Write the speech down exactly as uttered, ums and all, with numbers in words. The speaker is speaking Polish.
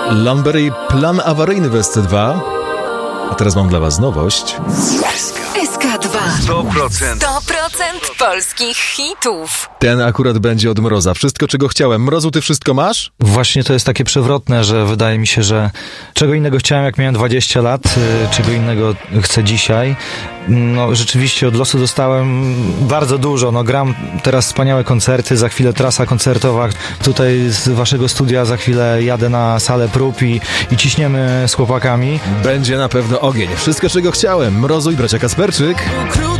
Lambery, plan awaryjny w S C dwa. A teraz mam dla was nowość. S K dwa. sto procent. sto procent polskich hitów. Ten akurat będzie od Mroza. Wszystko, czego chciałem. Mrozu, ty wszystko masz? Właśnie to jest takie przewrotne, że wydaje mi się, że czego innego chciałem, jak miałem dwadzieścia lat, y, czego innego chcę dzisiaj. No rzeczywiście od losu dostałem bardzo dużo. No gram teraz wspaniałe koncerty, za chwilę trasa koncertowa. Tutaj z waszego studia za chwilę jadę na salę prób i, i ciśniemy z chłopakami. Będzie na pewno ogień. Wszystko, czego chciałem. Mrozu i bracia Kasperczyk.